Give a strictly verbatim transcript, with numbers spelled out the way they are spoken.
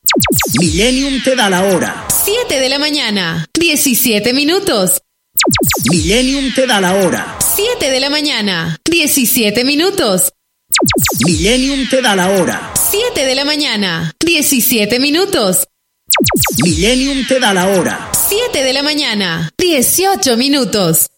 Millennium te da la hora. siete de la mañana, diecisiete minutos. Millennium te da la hora. siete de la mañana, diecisiete minutos. Millennium te da la hora. siete de la mañana, diecisiete minutos. Millennium te da la hora. siete de la mañana, dieciocho minutos.